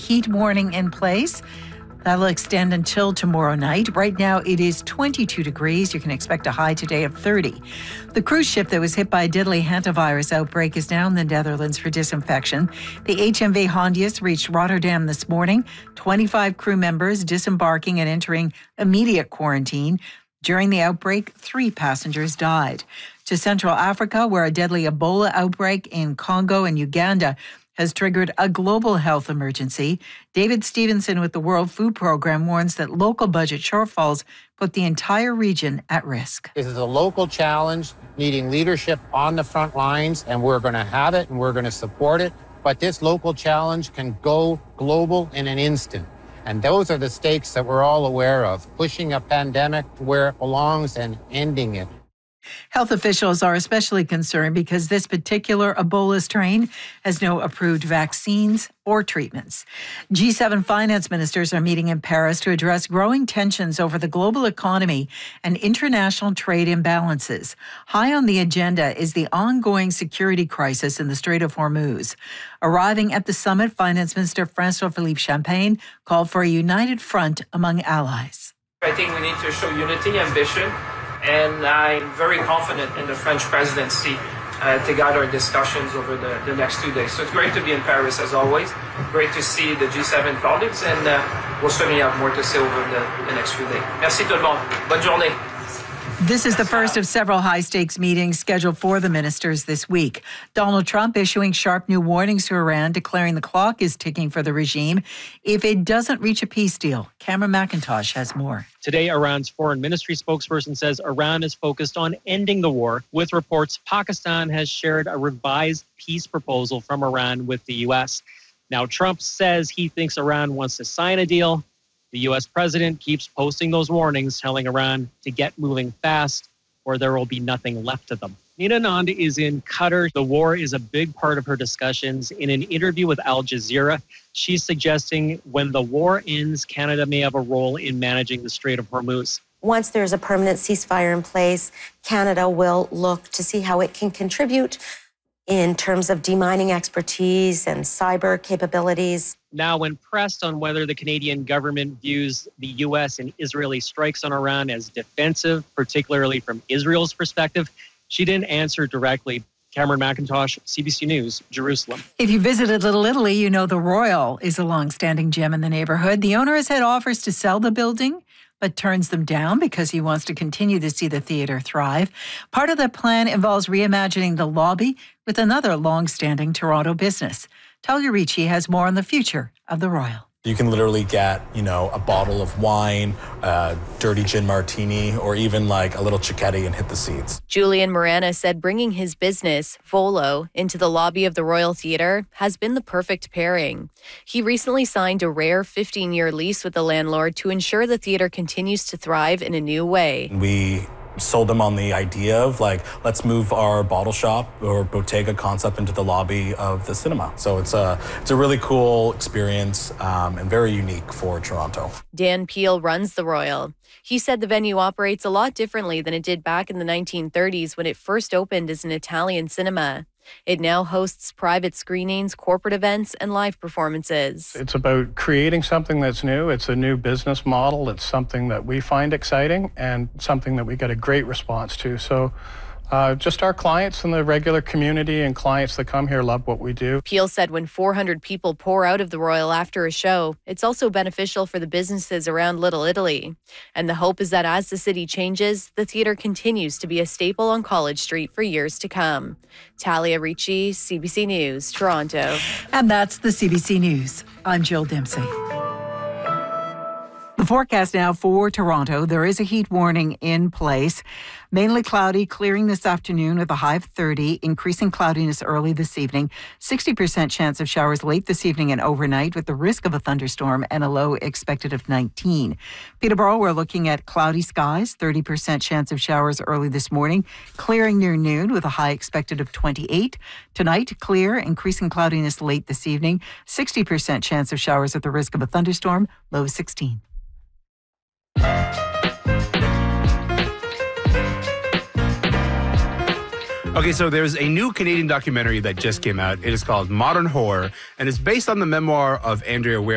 heat warning in place. That'll extend until tomorrow night. Right now, it is 22 degrees. You can expect a high today of 30. The cruise ship that was hit by a deadly hantavirus outbreak is now in the Netherlands for disinfection. The HMV Hondius reached Rotterdam this morning. 25 crew members disembarking and entering immediate quarantine. During the outbreak, 3 passengers died. To Central Africa, where a deadly Ebola outbreak in Congo and Uganda has triggered a global health emergency. David Stevenson with the World Food Program warns that local budget shortfalls put the entire region at risk. This is a local challenge needing leadership on the front lines, and we're going to have it and we're going to support it. But this local challenge can go global in an instant. And those are the stakes that we're all aware of, pushing a pandemic where it belongs and ending it. Health officials are especially concerned because this particular Ebola strain has no approved vaccines or treatments. G7 finance ministers are meeting in Paris to address growing tensions over the global economy and international trade imbalances. High on the agenda is the ongoing security crisis in the Strait of Hormuz. Arriving at the summit, Finance Minister François-Philippe Champagne called for a united front among allies. I think we need to show unity, ambition, and I'm very confident in the French presidency to guide our discussions over the next 2 days. So it's great to be in Paris as always. Great to see the G7 colleagues, and we'll certainly have more to say over the next few days. Merci tout le monde. Bonne journée. This is the first of several high-stakes meetings scheduled for the ministers this week. Donald Trump issuing sharp new warnings to Iran, declaring the clock is ticking for the regime if it doesn't reach a peace deal. Cameron McIntosh has more. Today, Iran's foreign ministry spokesperson says Iran is focused on ending the war. With reports, Pakistan has shared a revised peace proposal from Iran with the U.S. Now, Trump says he thinks Iran wants to sign a deal. The U.S. president keeps posting those warnings, telling Iran to get moving fast or there will be nothing left of them. Nina Nand is in Qatar. The war is a big part of her discussions. In an interview with Al Jazeera, she's suggesting when the war ends, Canada may have a role in managing the Strait of Hormuz. Once there's a permanent ceasefire in place, Canada will look to see how it can contribute in terms of demining expertise and cyber capabilities. Now, when pressed on whether the Canadian government views the U.S. and Israeli strikes on Iran as defensive, particularly from Israel's perspective, she didn't answer directly. Cameron McIntosh, CBC News, Jerusalem. If you visited Little Italy, you know the Royal is a long-standing gem in the neighborhood. The owner has had offers to sell the building, but turns them down because he wants to continue to see the theater thrive. Part of the plan involves reimagining the lobby with another long-standing Toronto business. Talia Ricci has more on the future of the Royal. You can literally get, a bottle of wine, a dirty gin martini, or even like a little cicchetti and hit the seats. Julian Morana said bringing his business, Volo, into the lobby of the Royal Theatre has been the perfect pairing. He recently signed a rare 15-year lease with the landlord to ensure the theatre continues to thrive in a new way. We sold them on the idea of let's move our bottle shop or bottega concept into the lobby of the cinema. So it's a really cool experience and very unique for Toronto. Dan Peel runs the Royal. He said the venue operates a lot differently than it did back in the 1930s when it first opened as an Italian cinema. It now hosts private screenings, corporate events, and live performances. It's about creating something that's new. It's a new business model. It's something that we find exciting and something that we get a great response to. So just our clients and the regular community and clients that come here love what we do. Peel said when 400 people pour out of the Royal after a show, it's also beneficial for the businesses around Little Italy. And the hope is that as the city changes, the theatre continues to be a staple on College Street for years to come. Talia Ricci, CBC News, Toronto. And that's the CBC News. I'm Jill Dempsey. The forecast now for Toronto, there is a heat warning in place. Mainly cloudy, clearing this afternoon with a high of 30, increasing cloudiness early this evening. 60% chance of showers late this evening and overnight with the risk of a thunderstorm and a low expected of 19. Peterborough, we're looking at cloudy skies, 30% chance of showers early this morning, clearing near noon with a high expected of 28. Tonight, clear, increasing cloudiness late this evening. 60% chance of showers at the risk of a thunderstorm, low of 16. Okay, so there's a new Canadian documentary that just came out. It is called Modern Horror, and it's based on the memoir of Andrea Ware.